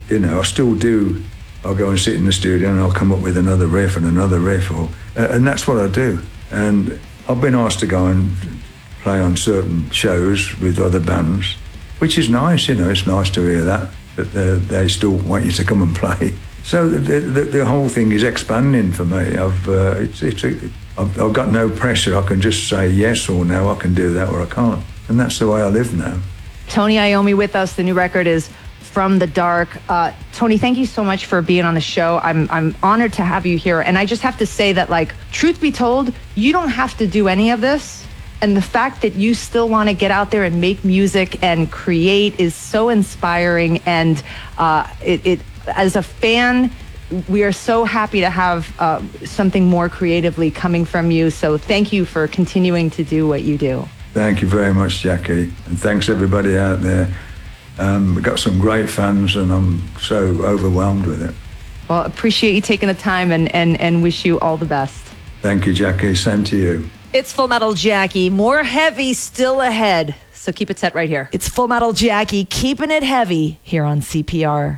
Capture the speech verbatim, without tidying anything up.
you know, I still do. I'll go and sit in the studio and I'll come up with another riff and another riff, or, uh, and that's what I do. And I've been asked to go and play on certain shows with other bands, which is nice, you know, it's nice to hear that, that they still want you to come and play. So the, the, the whole thing is expanding for me. I've, uh, it's, it's a, I've, I've got no pressure. I can just say yes or no, I can do that or I can't. And that's the way I live now. Tony Iommi with us. The new record is From the Dark. Uh, Tony, thank you so much for being on the show. I'm I'm honored to have you here. And I just have to say that, like, truth be told, you don't have to do any of this. And the fact that you still want to get out there and make music and create is so inspiring. And uh, it, it, as a fan, we are so happy to have uh, something more creatively coming from you. So thank you for continuing to do what you do. Thank you very much, Jackie. And thanks everybody out there. Um, we've got some great fans and I'm so overwhelmed with it. Well, appreciate you taking the time and, and, and wish you all the best. Thank you, Jackie. Same to you. It's Full Metal Jackie. More heavy still ahead. So keep it set right here. It's Full Metal Jackie, keeping it heavy here on C P R.